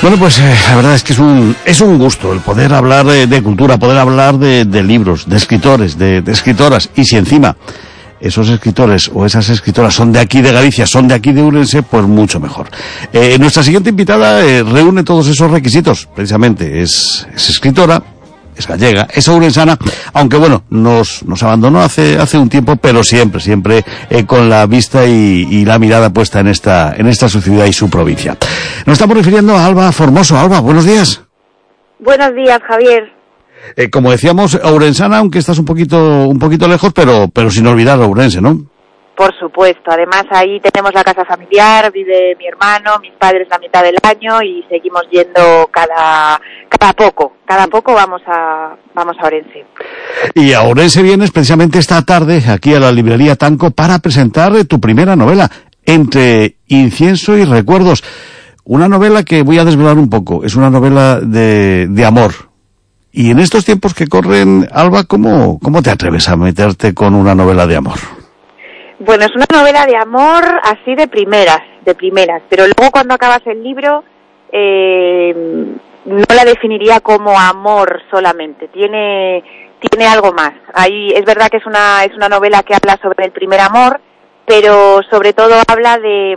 Bueno, pues la verdad es que es un gusto el poder hablar de cultura, poder hablar de libros, de escritores, de escritoras, y si encima esos escritores o esas escritoras son de aquí de Galicia, son de aquí de Ourense, pues mucho mejor. Nuestra siguiente invitada reúne todos esos requisitos, precisamente es escritora, es gallega, es ourensana, aunque bueno, nos abandonó hace un tiempo, pero siempre con la vista y la mirada puesta en esta su ciudad y su provincia. Nos estamos refiriendo a Alba Formoso. Alba, buenos días. Buenos días, Javier. Como decíamos, ourensana, aunque estás un poquito lejos, pero sin olvidar a Ourense, ¿no? Por supuesto, además ahí tenemos la casa familiar, vive mi hermano, mis padres la mitad del año y seguimos yendo cada poco vamos a Ourense. Y a Ourense vienes precisamente esta tarde aquí a la librería Tanco para presentar tu primera novela, Entre incienso y recuerdos. Una novela que voy a desvelar un poco, es una novela de amor. Y en estos tiempos que corren, Alba, ¿cómo te atreves a meterte con una novela de amor? Bueno, es una novela de amor así de primeras, pero luego cuando acabas el libro no la definiría como amor solamente, tiene algo más. Ahí es verdad que es una novela que habla sobre el primer amor, pero sobre todo habla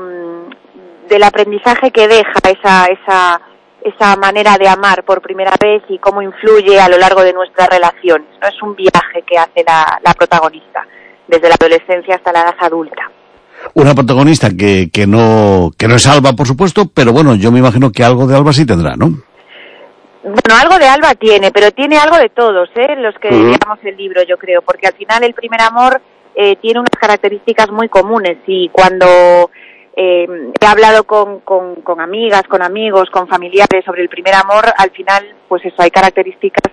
del aprendizaje que deja esa manera de amar por primera vez y cómo influye a lo largo de nuestras relaciones, ¿no? Es un viaje que hace la protagonista desde la adolescencia hasta la edad adulta. Una protagonista que no es Alba, por supuesto, pero bueno, yo me imagino que algo de Alba sí tendrá, ¿no? Bueno, algo de Alba tiene, pero tiene algo de todos, los que leamos el libro, yo creo, porque al final el primer amor tiene unas características muy comunes y cuando he hablado con amigas, con amigos, con familiares sobre el primer amor, al final, pues eso, hay características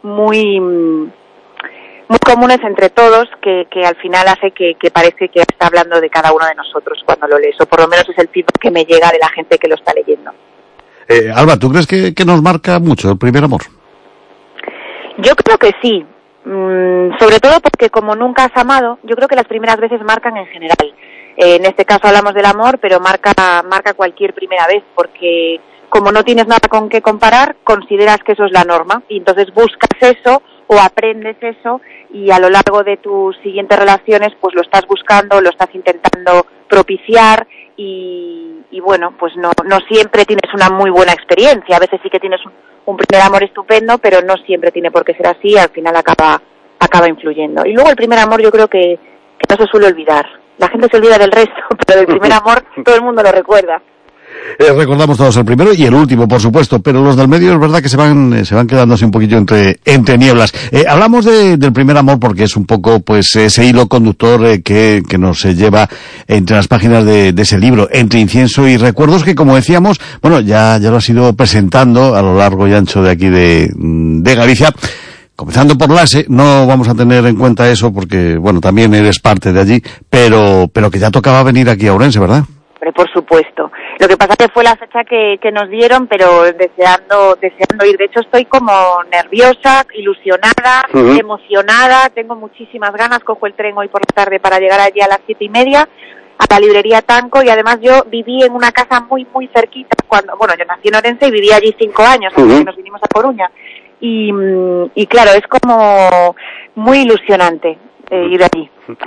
muy comunes entre todos que al final hace que parece que está hablando de cada uno de nosotros cuando lo lees, o por lo menos es el feedback que me llega de la gente que lo está leyendo. Alba, ¿tú crees que nos marca mucho el primer amor? Yo creo que sí, sobre todo porque como nunca has amado, yo creo que las primeras veces marcan en general. En este caso hablamos del amor, pero marca cualquier primera vez, porque como no tienes nada con qué comparar, consideras que eso es la norma, y entonces buscas eso o aprendes eso, y a lo largo de tus siguientes relaciones pues lo estás buscando, lo estás intentando propiciar, y bueno, pues no siempre tienes una muy buena experiencia. A veces sí que tienes un primer amor estupendo, pero no siempre tiene por qué ser así, al final acaba influyendo. Y luego el primer amor yo creo que no se suele olvidar. La gente se olvida del resto, pero del primer amor todo el mundo lo recuerda. Recordamos todos el primero y el último, por supuesto, pero los del medio es verdad que se van quedando así un poquillo entre nieblas. Hablamos del primer amor porque es un poco pues ese hilo conductor que nos lleva entre las páginas de ese libro, Entre incienso y recuerdos, que como decíamos, bueno, ya lo has ido presentando a lo largo y ancho de aquí de Galicia. Comenzando por Lase, no vamos a tener en cuenta eso porque, bueno, también eres parte de allí, pero que ya tocaba venir aquí a Ourense, ¿verdad? Por supuesto. Lo que pasa que fue la fecha que nos dieron, pero deseando ir. De hecho, estoy como nerviosa, ilusionada, emocionada. Tengo muchísimas ganas. Cojo el tren hoy por la tarde para llegar allí a las 7:30 a la librería Tanco. Y además yo viví en una casa muy, muy cerquita. Yo nací en Ourense y viví allí 5 años, hasta que nos vinimos a Coruña. Y claro, es como muy ilusionante ir allí.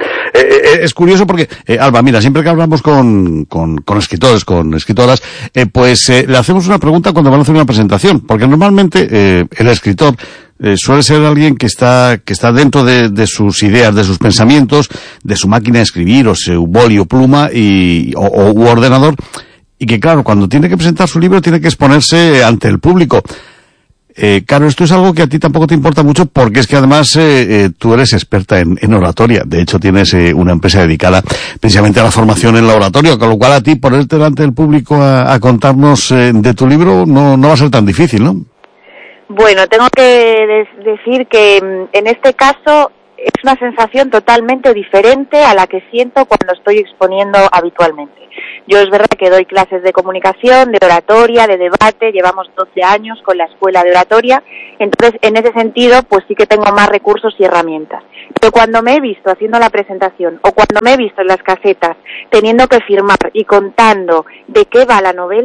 Es curioso porque, Alba, mira, siempre que hablamos con escritores, con escritoras, le hacemos una pregunta cuando van a hacer una presentación, porque normalmente el escritor suele ser alguien que está dentro de sus ideas, de sus pensamientos, de su máquina de escribir, o su boli o pluma u ordenador, y que claro, cuando tiene que presentar su libro tiene que exponerse ante el público. Claro, esto es algo que a ti tampoco te importa mucho porque es que además tú eres experta en oratoria. De hecho, tienes una empresa dedicada precisamente a la formación en la oratoria, con lo cual a ti ponerte delante del público a contarnos de tu libro no va a ser tan difícil, ¿no? Bueno, tengo que decir que en este caso es una sensación totalmente diferente a la que siento cuando estoy exponiendo habitualmente. Yo es verdad que doy clases de comunicación, de oratoria, de debate, llevamos 12 años con la escuela de oratoria, entonces en ese sentido pues sí que tengo más recursos y herramientas. Pero cuando me he visto haciendo la presentación o cuando me he visto en las casetas teniendo que firmar y contando de qué va la novela,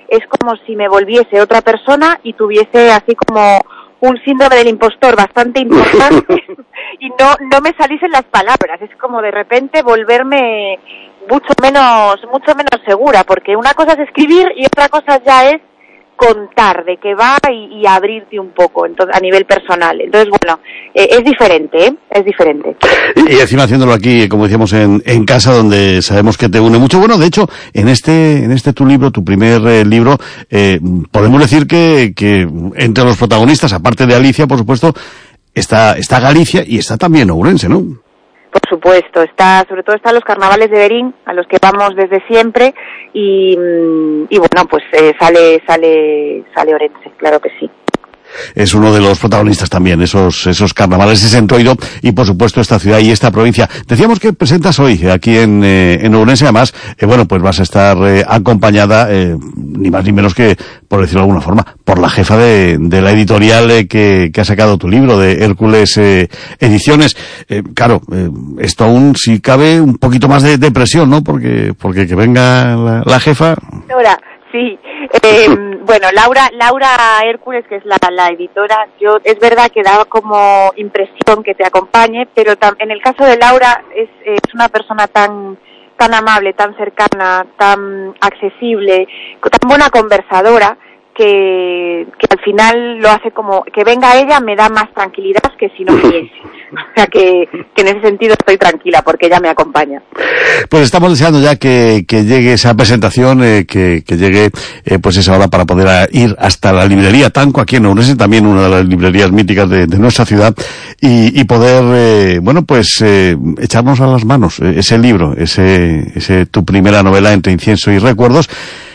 es como si me volviese otra persona y tuviese así como un síndrome del impostor bastante importante y no me saliesen las palabras. Es como de repente volverme mucho menos segura, porque una cosa es escribir y otra cosa ya es contar de qué va y abrirte un poco, entonces, a nivel personal. Entonces, bueno, es diferente, es diferente. Y encima haciéndolo aquí, como decíamos, en casa, donde sabemos que te une mucho. Bueno, de hecho, en este tu libro, tu primer libro, podemos decir que entre los protagonistas, aparte de Alicia, por supuesto, está Galicia y está también Ourense, ¿no? Por supuesto, sobre todo están los carnavales de Verín, a los que vamos desde siempre, y bueno, pues sale Ourense, claro que sí. Es uno de los protagonistas también, esos carnavales, ese entroido, y por supuesto esta ciudad y esta provincia. Decíamos que presentas hoy aquí en Ourense, además, bueno, pues vas a estar acompañada, ni más ni menos que, por decirlo de alguna forma, por la jefa de la editorial que ha sacado tu libro, de Hércules Ediciones. Claro, esto aún, si cabe, un poquito más de presión, ¿no? Porque que venga la jefa. Ahora, sí. Bueno, Laura Hércules, que es la editora, es verdad que daba como impresión que te acompañe, pero en el caso de Laura es una persona tan amable, tan cercana, tan accesible, tan buena conversadora, que al final lo hace como que venga ella me da más tranquilidad que si no viniese. O sea que en ese sentido estoy tranquila porque ella me acompaña. Pues estamos deseando ya que llegue esa presentación, que llegue pues esa hora para poder ir hasta la librería Tanco, aquí en Ourense, también una de las librerías míticas de nuestra ciudad, y poder bueno, pues echarnos a las manos ese libro, ese tu primera novela, Entre incienso y recuerdos.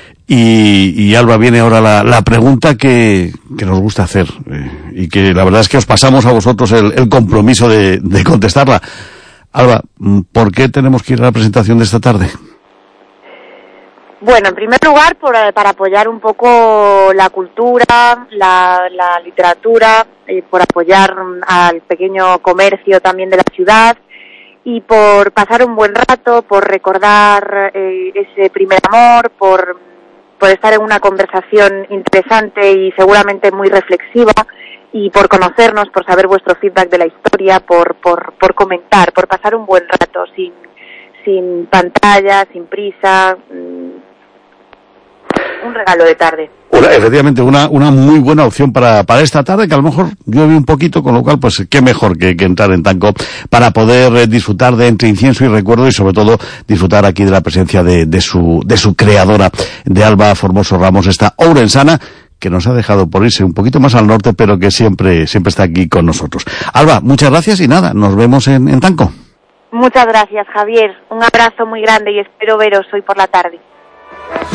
Y Alba, viene ahora la pregunta que nos gusta hacer, y que la verdad es que os pasamos a vosotros el compromiso de contestarla. Alba, ¿por qué tenemos que ir a la presentación de esta tarde? Bueno, en primer lugar, para apoyar un poco la cultura, la literatura, por apoyar al pequeño comercio también de la ciudad, y por pasar un buen rato, por recordar ese primer amor, por estar en una conversación interesante y seguramente muy reflexiva, y por conocernos, por saber vuestro feedback de la historia, por comentar, por pasar un buen rato sin pantalla, sin prisa, un regalo de tarde. Efectivamente, una muy buena opción para esta tarde, que a lo mejor llueve un poquito, con lo cual, pues qué mejor que entrar en Tanco para poder disfrutar de Entre incienso y recuerdo, y sobre todo disfrutar aquí de la presencia de su creadora, de Alba Formoso Ramos, esta ourensana, que nos ha dejado por irse un poquito más al norte, pero que siempre está aquí con nosotros. Alba, muchas gracias y nada, nos vemos en Tanco. Muchas gracias, Javier. Un abrazo muy grande y espero veros hoy por la tarde.